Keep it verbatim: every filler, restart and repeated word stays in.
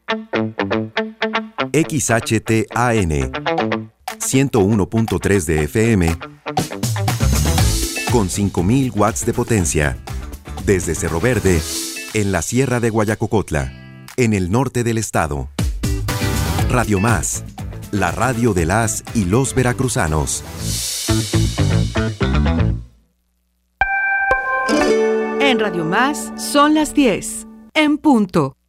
X H T A N ciento uno punto tres de F M con cinco mil watts de potencia. Desde Cerro Verde, en la Sierra de Guayacocotla, en el norte del estado. Radio Más, la radio de las y los veracruzanos. En Radio Más son las diez, en punto.